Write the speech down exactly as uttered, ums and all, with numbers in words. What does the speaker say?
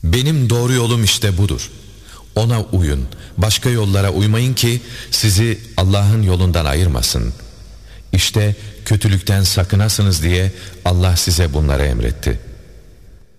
Benim doğru yolum işte budur. Ona uyun, başka yollara uymayın ki sizi Allah'ın yolundan ayırmasın. İşte kötülükten sakınasınız diye Allah size bunları emretti.